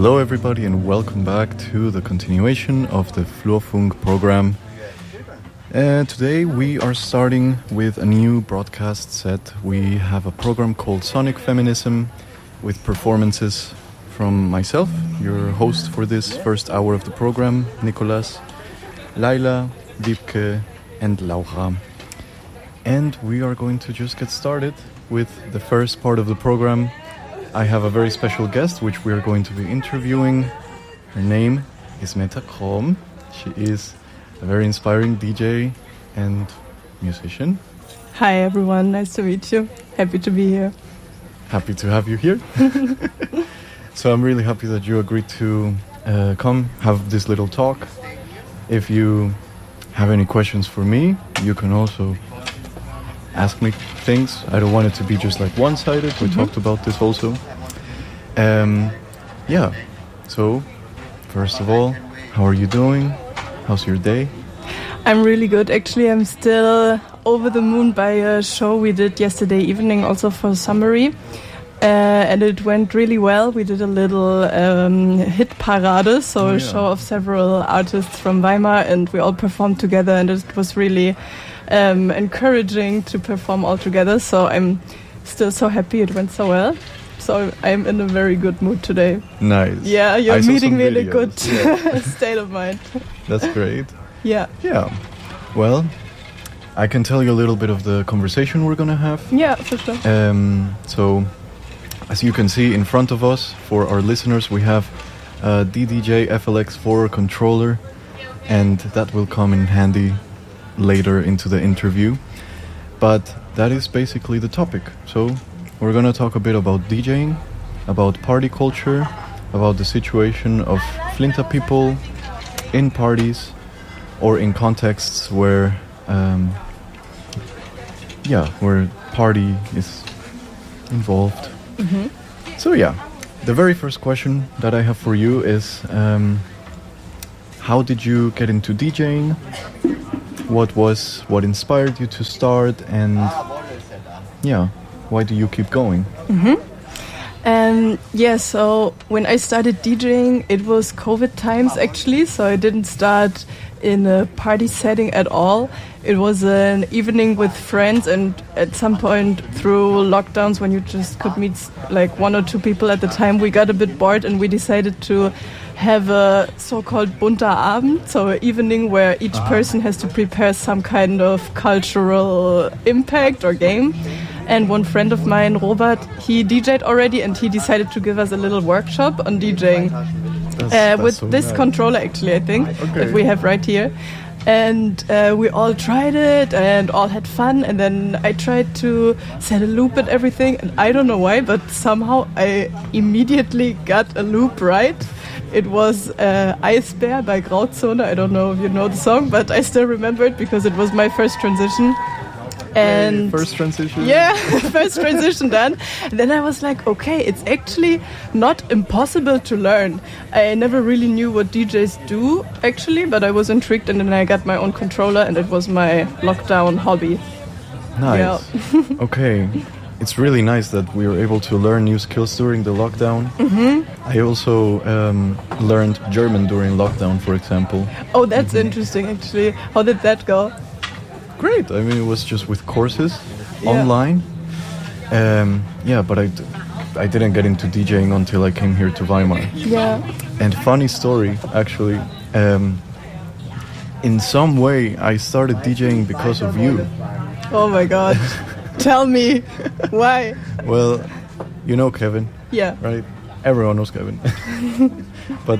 Hello everybody and welcome back to the continuation of the Flurfunk program. Today we are starting with a new broadcast set. We have a program called Sonic Feminism with performances from myself, your host for this first hour of the program, Nicolas, Laila, Wiebke and Laura. And we are going to just get started with the first part of the program. I have a very special guest which we are going to be interviewing. Her name is Meta Krom. She is a very inspiring DJ and musician. Hi everyone, nice to meet you. Happy to be here. Happy to have you here. So I'm really happy that you agreed to come have this little talk. If you have any questions for me, you can also ask me things. I don't want it to be just like one-sided. We talked about this also. So first of all, how are you doing? How's your day? I'm really good. Actually, I'm still over the moon by a show we did yesterday evening also for Summary. And it went really well. We did a little hit parade, so a show of several artists from Weimar, and we all performed together, and it was really encouraging to perform all together. So I'm still so happy it went so well. So I'm in a very good mood today. Nice. Yeah, you're meeting me in a good state of mind. That's great. Yeah. Well, I can tell you a little bit of the conversation we're gonna have. Yeah, for sure. So, as you can see in front of us, for our listeners, we have a DDJ FLX4 controller, and that will come in handy later into the interview. But that is basically the topic. So we're gonna talk a bit about DJing, about party culture, about the situation of Flinta people in parties or in contexts where where party is involved. Mm-hmm. So the very first question that I have for you is how did you get into DJing? What inspired you to start, and why do you keep going? Mm-hmm. So when I started DJing, it was COVID times actually, so I didn't start in a party setting at all. It was an evening with friends, and at some point through lockdowns when you just could meet like one or two people at the time, we got a bit bored and we decided to have a so-called bunter Abend, so an evening where each person has to prepare some kind of cultural impact or game. And one friend of mine, Robert, he DJ'd already, and he decided to give us a little workshop on DJing with so this controller, actually, I think, that we have right here. And we all tried it and all had fun. And then I tried to set a loop and everything. And I don't know why, but somehow I immediately got a loop right. It was Eisbär by Grauzone. I don't know if you know the song, but I still remember it because it was my first transition. And first transition? Yeah, first transition done. And then I was like, okay, it's actually not impossible to learn. I never really knew what DJs do, actually, but I was intrigued, and then I got my own controller, and it was my lockdown hobby. Nice. Yeah. Okay. It's really nice that we were able to learn new skills during the lockdown. Mm-hmm. I also learned German during lockdown, for example. Oh, that's interesting, actually. How did that go? Great. I mean, it was just with courses online. But I didn't get into DJing until I came here to Weimar. Yeah. And funny story, actually. In some way, I started DJing because of you. Oh my God. Tell me. Why? Well, you know Kevin. Yeah. Right? Everyone knows Kevin. But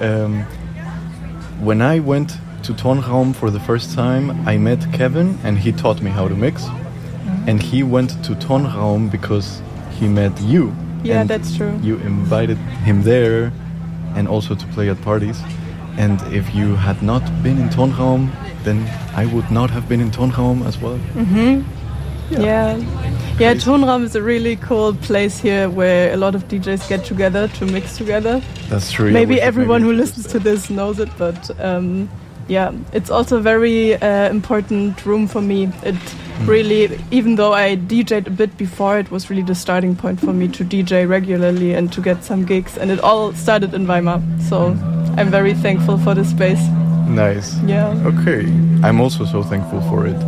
when I went to Tonraum for the first time, I met Kevin and he taught me how to mix. Mm-hmm. And he went to Tonraum because he met you. Yeah, and that's true. You invited him there and also to play at parties. And if you had not been in Tonraum, then I would not have been in Tonraum as well. Mm-hmm. Yeah, Tonraum is a really cool place here where a lot of DJs get together to mix together. That's true. Maybe everyone who listens to this knows it, but yeah, it's also a very important room for me. It really, even though I DJ'd a bit before, it was really the starting point for me to DJ regularly and to get some gigs. And it all started in Weimar. So I'm very thankful for this space. Nice. Yeah. Okay. I'm also so thankful for it.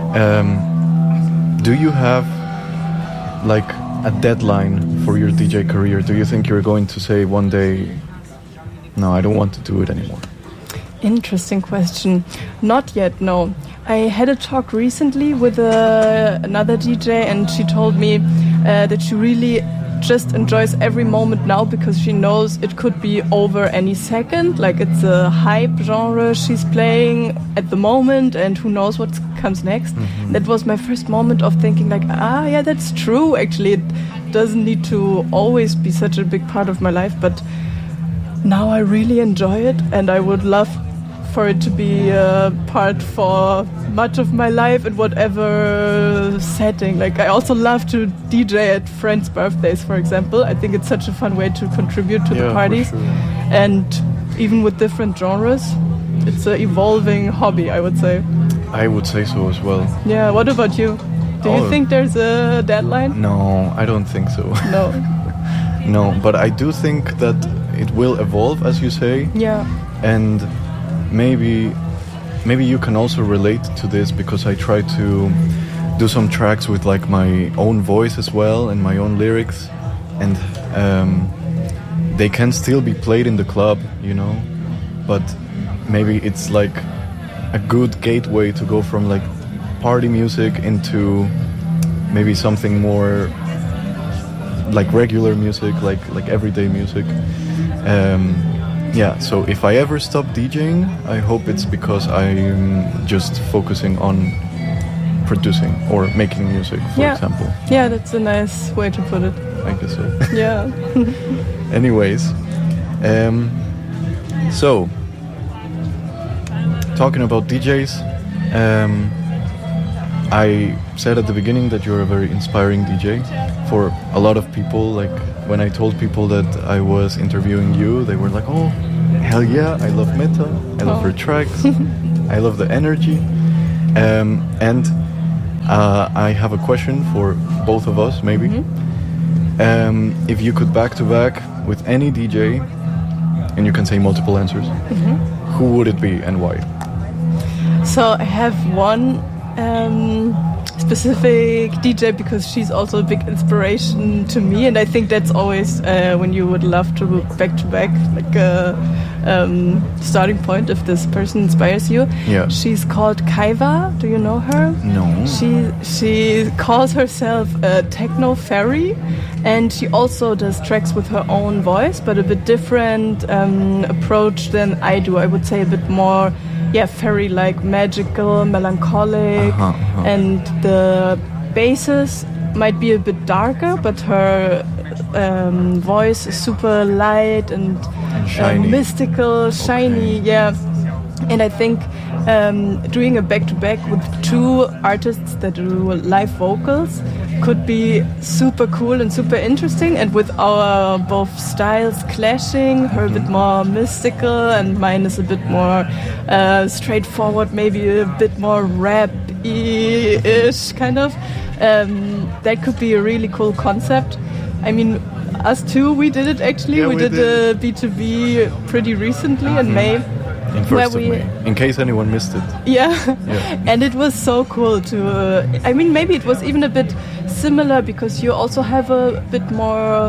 Do you have like a deadline for your DJ career? Do you think you're going to say one day, no, I don't want to do it anymore? Interesting question. Not yet, no. I had a talk recently with another DJ, and she told me that she really just enjoys every moment now because she knows it could be over any second. Like, it's a hype genre she's playing at the moment, and who knows what comes next. Mm-hmm. That was my first moment of thinking like, yeah, that's true. Actually, it doesn't need to always be such a big part of my life, but now I really enjoy it, and I would love for it to be a part for much of my life in whatever setting. Like, I also love to DJ at friends' birthdays, for example. I think it's such a fun way to contribute to the parties. For sure. And even with different genres, it's an evolving hobby, I would say. I would say so as well. Yeah, what about you? Do you think there's a deadline? No, I don't think so. No. No, but I do think that it will evolve, as you say. Yeah. And maybe you can also relate to this, because I try to do some tracks with like my own voice as well and my own lyrics, and they can still be played in the club, you know, but maybe it's like a good gateway to go from like party music into maybe something more like regular music, like everyday music. Yeah, so if I ever stop DJing, I hope it's because I'm just focusing on producing or making music, for example. Yeah, that's a nice way to put it. I guess so. Yeah. Anyways, so talking about DJs, I said at the beginning that you're a very inspiring DJ for a lot of people. Like, when I told people that I was interviewing you, they were like, oh, hell yeah, I love Meta, I love her tracks, I love the energy. And I have a question for both of us, maybe. Mm-hmm. If you could back-to-back with any DJ, and you can say multiple answers, who would it be and why? So I have one specific DJ because she's also a big inspiration to me, and I think that's always when you would love to back to back, like a starting point if this person inspires you. Yeah. She's called Kaiva. Do you know her? No. She calls herself a techno fairy, and she also does tracks with her own voice, but a bit different approach than I do. I would say a bit more fairy-like, magical, melancholic, and the basses might be a bit darker, but her voice is super light and shiny. Mystical, shiny, And I think doing a back-to-back with two artists that do live vocals could be super cool and super interesting, and with our both styles clashing, her a bit more mystical and mine is a bit more straightforward, maybe a bit more rap-ish kind of. That could be a really cool concept. I mean, us two, we did it actually. Yeah, we did a B2B pretty recently in May. In 1st of May, in case anyone missed it. Yeah. And it was so cool to... I mean, maybe it was even a bit similar because you also have a bit more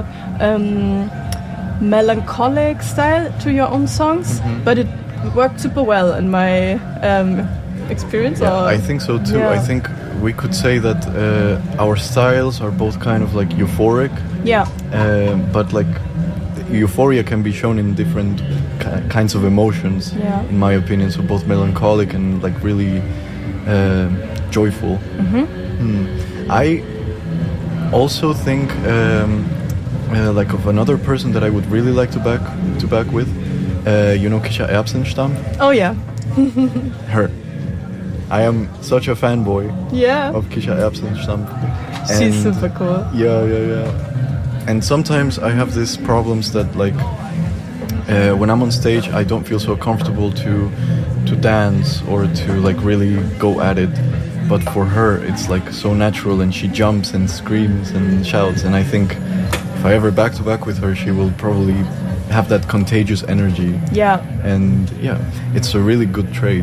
melancholic style to your own songs, but it worked super well in my experience. Yeah, I think so too. I think we could say that our styles are both kind of like euphoric. Yeah. But like euphoria can be shown in different kinds of emotions, in my opinion. So both melancholic and like really joyful. I also think like of another person that I would really like to back with. You know Kisha Erbsenstam? Oh yeah. Her. I am such a fanboy of Kisha Erbsenstam. She's super cool. Yeah. And sometimes I have these problems that like when I'm on stage I don't feel so comfortable to to dance or to like really go at it. But for her, it's like so natural, and she jumps and screams and shouts. And I think if I ever back to back with her, she will probably have that contagious energy. Yeah. And yeah, it's a really good trait,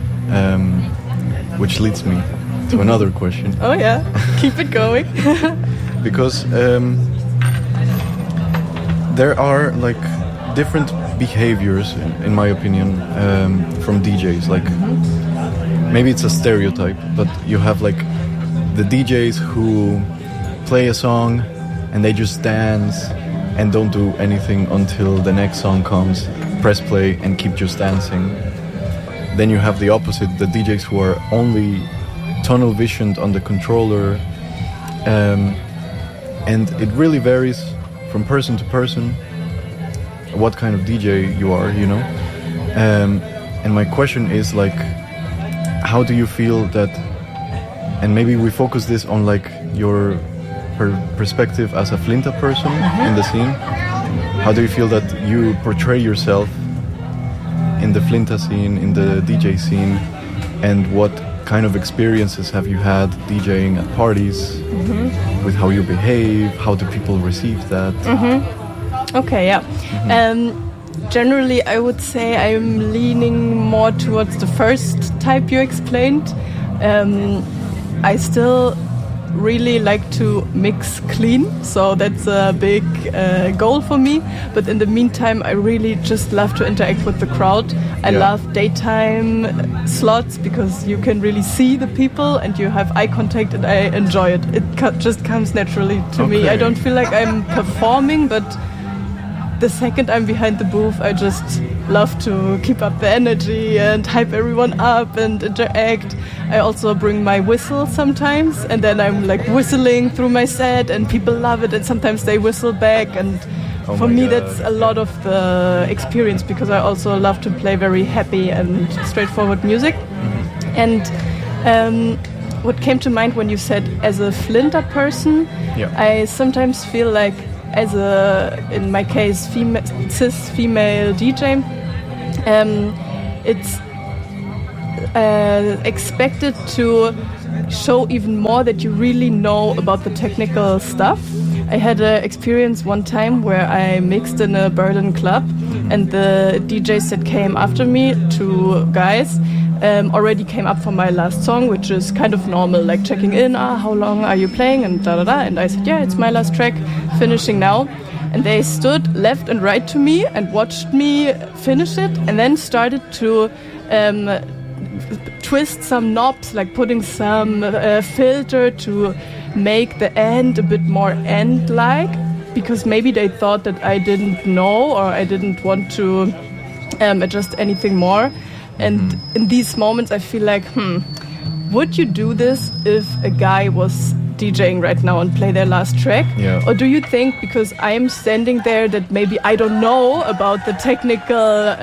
which leads me to another question. Oh yeah, keep it going. Because there are like different behaviors, in my opinion, from DJs. Like maybe it's a stereotype, but you have like the DJs who play a song and they just dance and don't do anything until the next song comes, press play and keep just dancing. Then you have the opposite, the DJs who are only tunnel visioned on the controller, and it really varies from person to person what kind of DJ you are, you know. And my question is like, how do you feel that, and maybe we focus this on like your perspective as a Flinta person in the scene. How do you feel that you portray yourself in the Flinta scene, in the DJ scene, and what kind of experiences have you had DJing at parties, with how you behave, how do people receive that? Okay, yeah. Generally, I would say I'm leaning more towards the first type you explained. I still really like to mix clean, so that's a big goal for me. But in the meantime, I really just love to interact with the crowd. I love daytime slots because you can really see the people and you have eye contact, and I enjoy it. It just comes naturally to me. I don't feel like I'm performing, but the second I'm behind the booth, I just love to keep up the energy and hype everyone up and interact. I also bring my whistle sometimes, and then I'm like whistling through my set and people love it, and sometimes they whistle back, and for me that's a lot of the experience, because I also love to play very happy and straightforward music. And what came to mind when you said as a Flinta person, I sometimes feel like as a, in my case, cis female DJ, it's expected to show even more that you really know about the technical stuff. I had an experience one time where I mixed in a Berlin club, and the DJs that came after me, two guys, already came up for my last song, which is kind of normal, like checking in, how long are you playing, and da-da-da. And I said, yeah, it's my last track, finishing now. And they stood left and right to me and watched me finish it, and then started to twist some knobs, like putting some filter to make the end a bit more end-like, because maybe they thought that I didn't know or I didn't want to adjust anything more. And in these moments I feel like, would you do this if a guy was DJing right now and play their last track? Or do you think, because I'm standing there, that maybe I don't know about the technical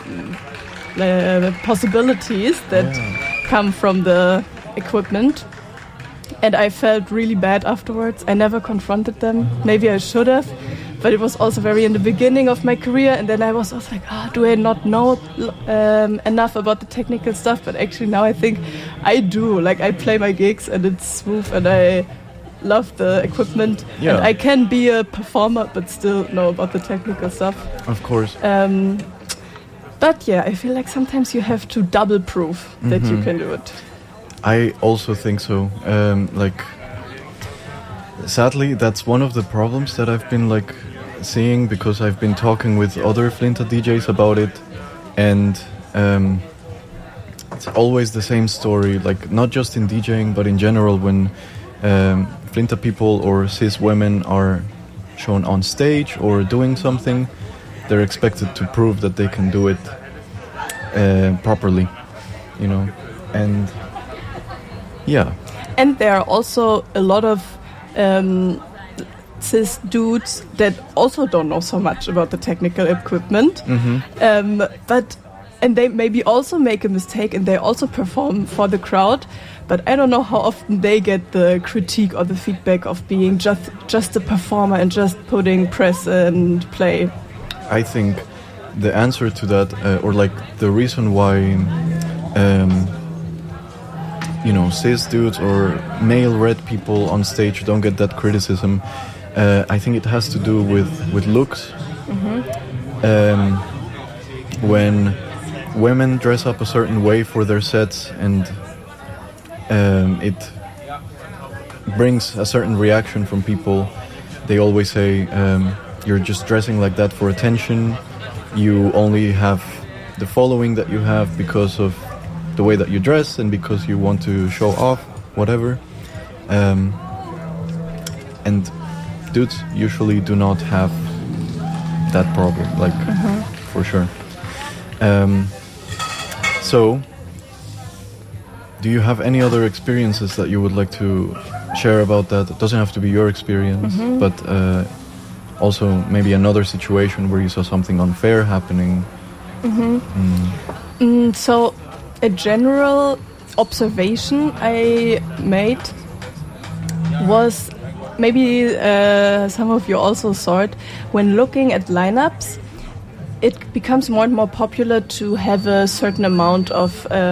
possibilities that come from the equipment? And I felt really bad afterwards. I never confronted them. Maybe I should have, but it was also very in the beginning of my career, and then I was also like, do I not know enough about the technical stuff? But actually now I think I do. Like, I play my gigs and it's smooth, and I love the equipment, and I can be a performer but still know about the technical stuff. Of course. But yeah, I feel like sometimes you have to double prove that you can do it. I also think so. Like, sadly, that's one of the problems that I've been like seeing, because I've been talking with other Flinta DJs about it, and it's always the same story. Like, not just in DJing, but in general, when Flinta people or cis women are shown on stage or doing something, they're expected to prove that they can do it properly, you know, and And there are also a lot of cis dudes that also don't know so much about the technical equipment, and they maybe also make a mistake and they also perform for the crowd, but I don't know how often they get the critique or the feedback of being just a performer and just putting press and play. I think the answer to that, or like the reason why cis dudes or male red people on stage don't get that criticism. I think it has to do with looks. When women dress up a certain way for their sets, and it brings a certain reaction from people, they always say, you're just dressing like that for attention. You only have the following that you have because of the way that you dress and because you want to show off, whatever. And dudes usually do not have that problem, for sure. So, do you have any other experiences that you would like to share about that? It doesn't have to be your experience, but also maybe another situation where you saw something unfair happening. So, a general observation I made was, maybe some of you also saw it, when looking at lineups, it becomes more and more popular to have a certain amount of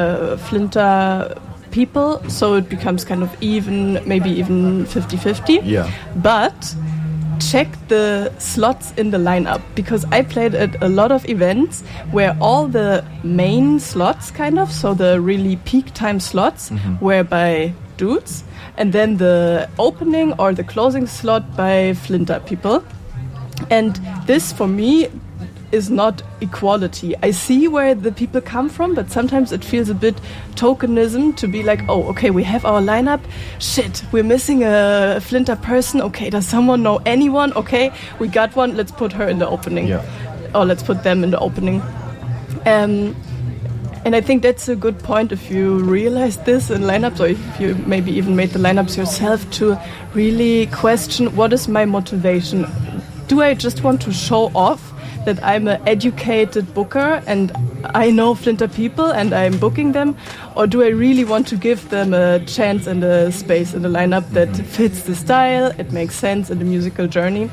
Flinter people, so it becomes kind of even, maybe even 50-50. Yeah. But check the slots in the lineup, because I played at a lot of events where all the main slots, kind of, so the really peak time slots, were by dudes, and then the opening or the closing slot by Flinter people. And this, for me, is not equality. I see where the people come from, but sometimes it feels a bit tokenism to be like, oh, okay, we have our lineup. Shit, we're missing a Flinter person. Okay, does someone know anyone? Okay, we got one. Let's put her in the opening. Yeah. Or let's put them in the opening. And I think that's a good point if you realize this in lineups, or if you maybe even made the lineups yourself, to really question, what is my motivation? Do I just want to show off that I'm an educated booker and I know Flinter people and I'm booking them? Or do I really want to give them a chance and a space in the lineup that fits the style, it makes sense in the musical journey?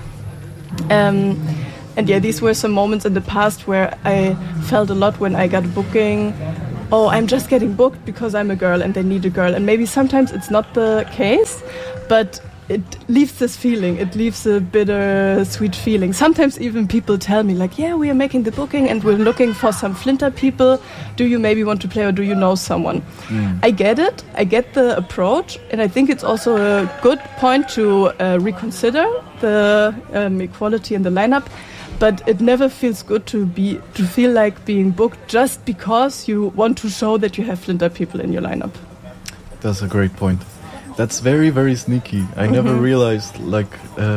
And yeah, these were some moments in the past where I felt a lot when I got a booking. Oh, I'm just getting booked because I'm a girl and they need a girl. And maybe sometimes it's not the case, but it leaves this feeling. It leaves a bitter-sweet feeling. Sometimes even people tell me, like, yeah, we are making the booking and we're looking for some Flinter people. Do you maybe want to play, or do you know someone? I get it. I get the approach. And I think it's also a good point to reconsider the equality in the lineup. But it never feels good to feel like being booked just because you want to show that you have Flinter people in your lineup. That's a great point. That's very, very sneaky. I never realized, like,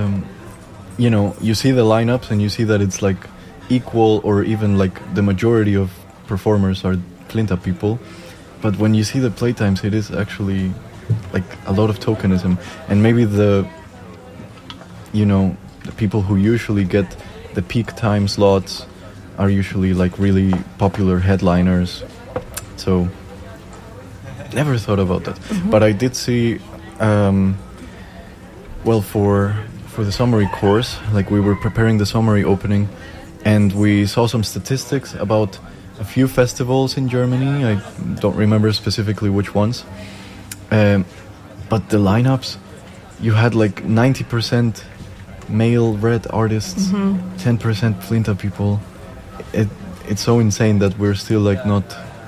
you see the lineups and you see that it's like equal, or even like the majority of performers are Flinter people. But when you see the playtimes, it is actually like a lot of tokenism. And maybe the people who usually get the peak time slots are usually like really popular headliners. So never thought about that. But I did see, for the summary course, like we were preparing the summary opening, and we saw some statistics about a few festivals in Germany. I don't remember specifically which ones. But the lineups, you had like 90% male red artists, 10% Flinter people. It's so insane that we're still like not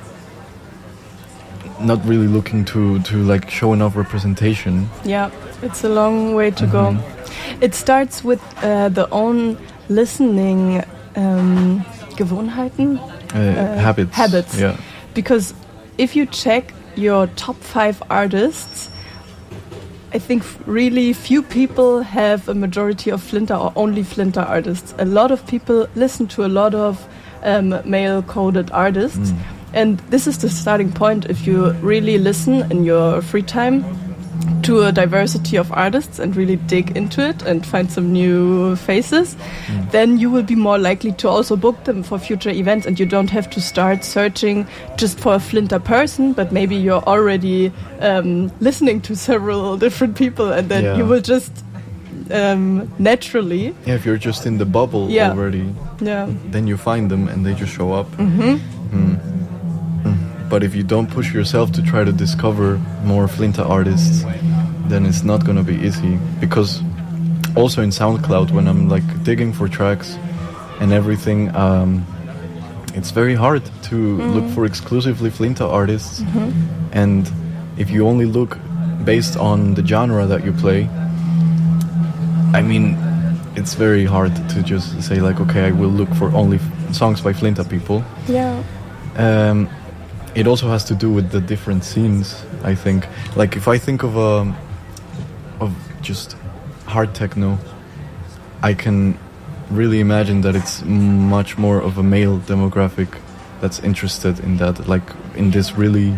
really looking to like show enough representation. Yeah, it's a long way to go. It starts with the own listening Gewohnheiten, habits. Yeah. Because if you check your top 5 artists, I think really few people have a majority of Flinter or only Flinter artists. A lot of people listen to a lot of male-coded artists. And this is the starting point. If you really listen in your free time to a diversity of artists and really dig into it and find some new faces, then you will be more likely to also book them for future events, and you don't have to start searching just for a Flinter person, but maybe you're already listening to several different people, and then you will just naturally... Yeah, if you're just in the bubble already, then you find them and they just show up. But if you don't push yourself to try to discover more Flinta artists, then it's not gonna be easy. Because also in SoundCloud, when I'm like digging for tracks and everything, it's very hard to look for exclusively Flinta artists. And if you only look based on the genre that you play, I mean, it's very hard to just say like, okay, I will look for only songs by Flinta people. Yeah. It also has to do with the different scenes, I think. Like if I think of just hard techno, I can really imagine that it's much more of a male demographic that's interested in that, like in this really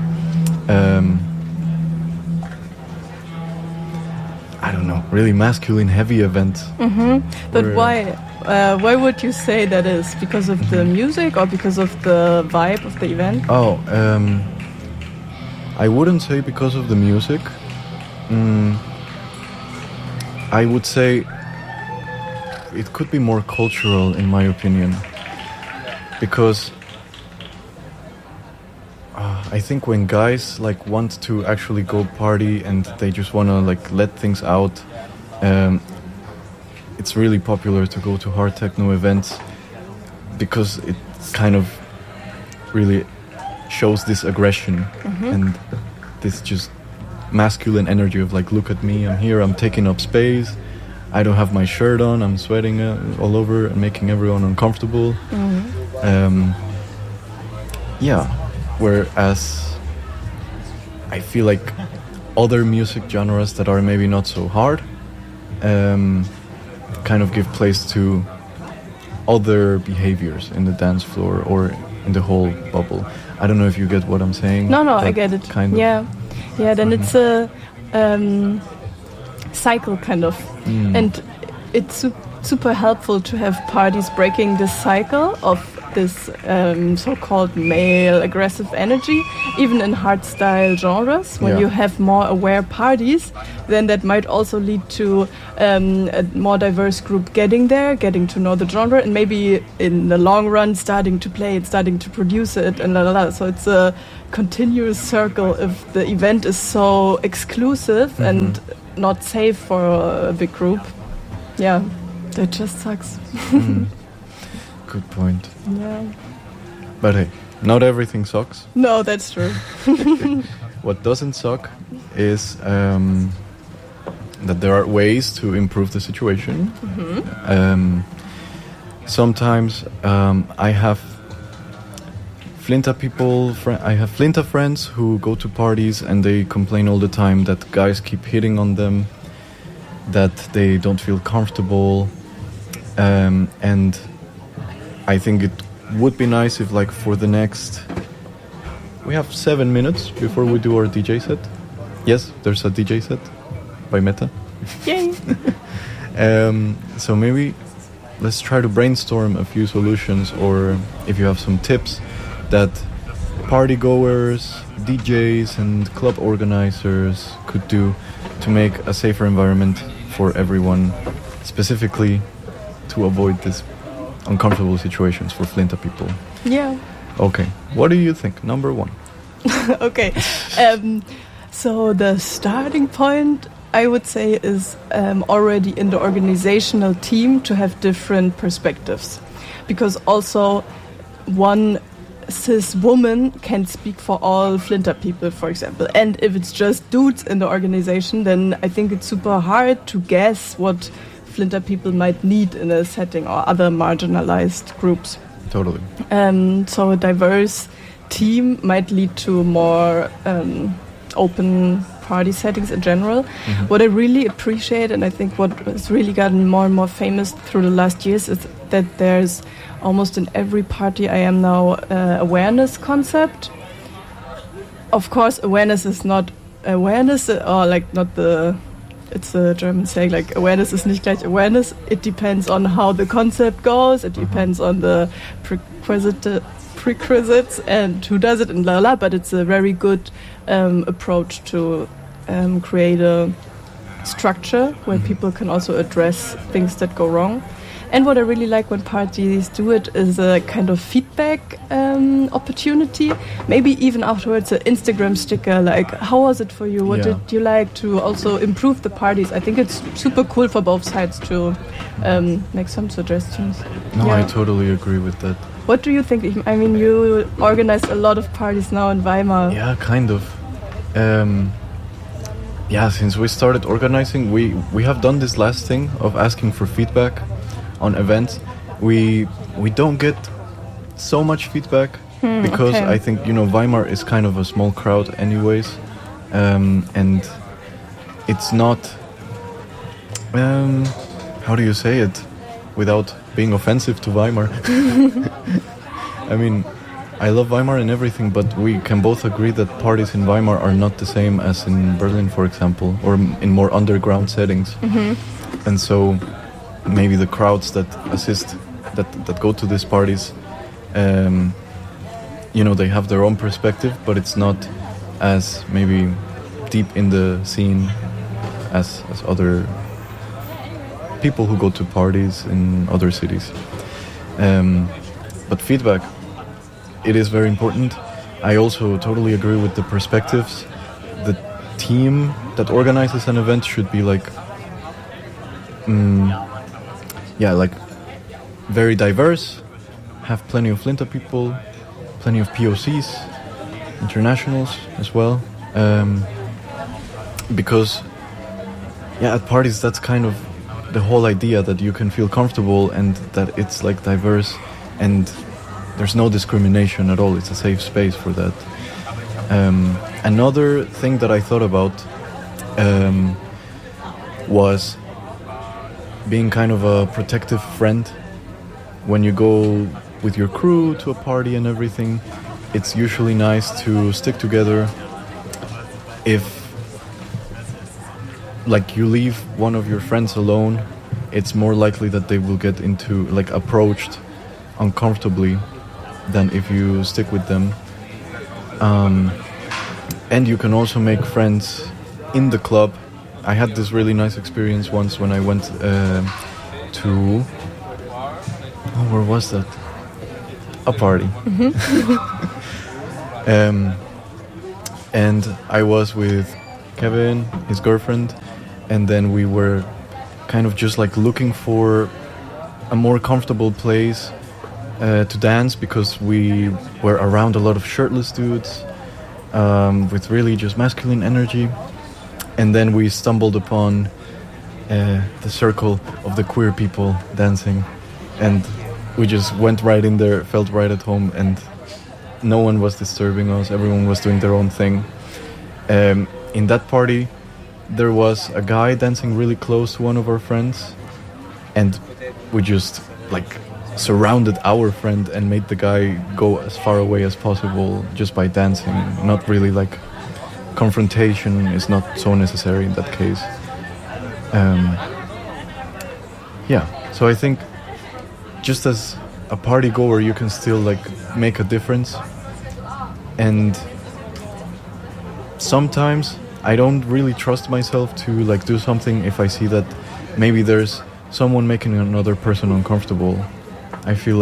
I don't know, really masculine heavy event. But why would you say that is? Because of the music or because of the vibe of the event? Oh, I wouldn't say because of the music. I would say it could be more cultural, in my opinion, because I think when guys like want to actually go party and they just want to like let things out, it's really popular to go to hard techno events because it kind of really shows this aggression and this just masculine energy of like, look at me, I'm here, I'm taking up space, I don't have my shirt on, I'm sweating all over and making everyone uncomfortable. Yeah, whereas I feel like other music genres that are maybe not so hard kind of give place to other behaviors in the dance floor or in the whole bubble. I don't know if you get what I'm saying. No, I get it. Kind of. Yeah, then it's a cycle kind of. And it's super helpful to have parties breaking this cycle of this so-called male aggressive energy, even in hardstyle genres. When you have more aware parties, then that might also lead to a more diverse group getting there, getting to know the genre, and maybe in the long run starting to play it, starting to produce it, and So it's a continuous circle if the event is so exclusive and not safe for a big group. Yeah, that just sucks. Good point. Yeah. But hey, not everything sucks. No, that's true. What doesn't suck is that there are ways to improve the situation. Sometimes I have Flinta friends who go to parties and they complain all the time that guys keep hitting on them, that they don't feel comfortable, and I think it would be nice if, like, for the next... We have 7 minutes before we do our DJ set. Yes, there's a DJ set by Meta. Yay! So maybe let's try to brainstorm a few solutions, or if you have some tips that party goers, DJs and club organizers could do to make a safer environment for everyone, specifically to avoid this uncomfortable situations for Flinta people. Yeah. Okay, what do you think? Number 1. Okay. So the starting point, I would say, is already in the organizational team to have different perspectives. Because also one cis woman can't speak for all Flinta people, for example. And if it's just dudes in the organization, then I think it's super hard to guess what Flinta people might need in a setting, or other marginalized groups. Totally. So a diverse team might lead to more open party settings in general. What I really appreciate, and I think what has really gotten more and more famous through the last years, is that there's almost in every party I am now awareness concept. Of course, awareness is not awareness, or like not the... It's a German saying, like, awareness is nicht gleich awareness. It depends on how the concept goes. It depends on the prerequisites and who does it and blah, blah. But it's a very good approach to create a structure where people can also address things that go wrong. And what I really like when parties do it is a kind of feedback opportunity. Maybe even afterwards an Instagram sticker, like, how was it for you? What did you like to also improve the parties? I think it's super cool for both sides to make some suggestions. No, I totally agree with that. What do you think? I mean, you organize a lot of parties now in Weimar. Yeah, kind of. Since we started organizing, we have done this last thing of asking for feedback on events. We don't get so much feedback because I think, Weimar is kind of a small crowd anyways, and it's not how do you say it without being offensive to Weimar? I mean, I love Weimar and everything, but we can both agree that parties in Weimar are not the same as in Berlin, for example, or in more underground settings. Mm-hmm. And so maybe the crowds that that go to these parties, they have their own perspective, but it's not as maybe deep in the scene as other people who go to parties in other cities. But feedback, it is very important. I also totally agree with the perspectives. The team that organizes an event should be like very diverse, have plenty of Linta people, plenty of POCs, internationals as well. Because at parties that's kind of the whole idea, that you can feel comfortable and that it's like diverse and there's no discrimination at all. It's a safe space for that. Another thing that I thought about was being kind of a protective friend. When you go with your crew to a party and everything, it's usually nice to stick together. If you leave one of your friends alone, it's more likely that they will get approached uncomfortably than if you stick with them. And you can also make friends in the club. I had this really nice experience once when I went to... where was that? A party. Mm-hmm. And I was with Kevin, his girlfriend, and then we were kind of just looking for a more comfortable place to dance, because we were around a lot of shirtless dudes with really just masculine energy. And then we stumbled upon the circle of the queer people dancing, and we just went right in there, felt right at home, and no one was disturbing us. Everyone was doing their own thing. In that party, there was a guy dancing really close to one of our friends, and we just surrounded our friend and made the guy go as far away as possible just by dancing. Not really confrontation is not so necessary in that case. So I think just as a party goer, you can still make a difference. And sometimes I don't really trust myself to do something if I see that maybe there's someone making another person uncomfortable. I feel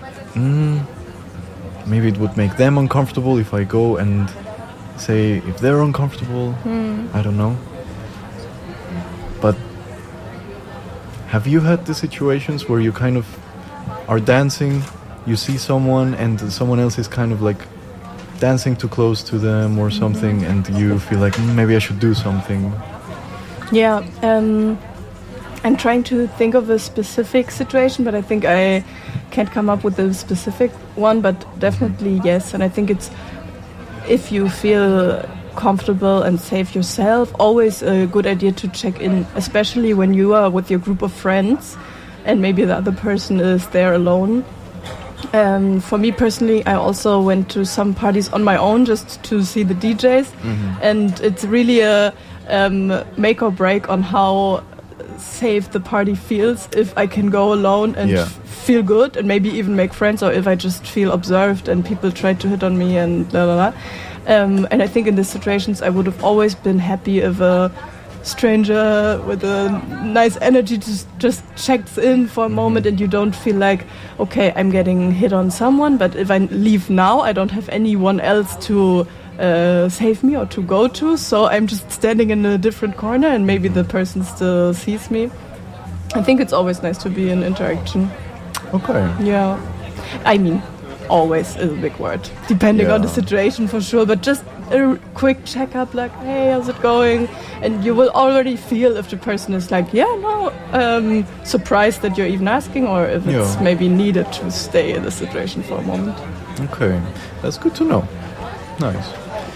maybe it would make them uncomfortable if I go and say if they're uncomfortable. I don't know. But have you had the situations where you kind of are dancing, you see someone and someone else is kind of dancing too close to them or something, and you feel maybe I should do something? Yeah, I'm trying to think of a specific situation, but I think I can't come up with a specific one, but definitely yes. And I think it's, if you feel comfortable and safe yourself, always a good idea to check in, especially when you are with your group of friends and maybe the other person is there alone. For me personally, I also went to some parties on my own just to see the DJs, and it's really a make or break on how safe the party feels, if I can go alone and feel good and maybe even make friends, or if I just feel observed and people try to hit on me and blah blah blah. And I think in these situations I would have always been happy if a stranger with a nice energy just checks in for a moment, and you don't feel like, okay, I'm getting hit on someone, but if I leave now, I don't have anyone else to save me or to go to, so I'm just standing in a different corner and maybe the person still sees me. I think it's always nice to be in interaction. Okay. Yeah. I mean, always is a big word, depending on the situation for sure, but just a quick checkup, like, hey, how's it going? And you will already feel if the person is like, surprised that you're even asking, or if it's maybe needed to stay in the situation for a moment. Okay, that's good to know. Nice.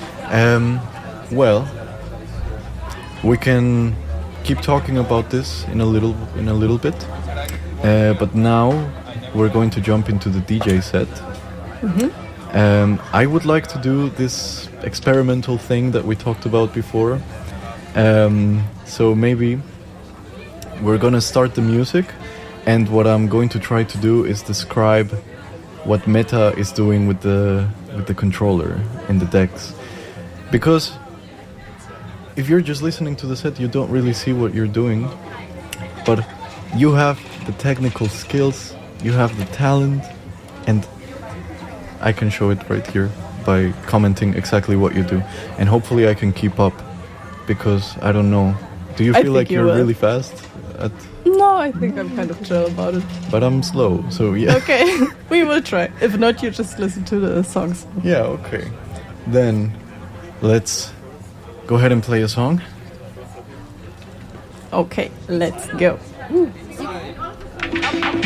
Well, we can keep talking about this in a little bit, but now we're going to jump into the DJ set. I would like to do this experimental thing that we talked about before. So maybe we're gonna start the music, and what I'm going to try to do is describe what Meta is doing with the controller in the decks. Because if you're just listening to the set, you don't really see what you're doing, but you have the technical skills, you have the talent, and I can show it right here by commenting exactly what you do. And hopefully I can keep up, because I don't know. Do you feel like you're really fast? No, I think I'm kind of chill about it. But I'm slow, so yeah. Okay, we will try. If not, you just listen to the songs. Yeah, okay. Then let's go ahead and play a song. Okay, let's go. Ooh.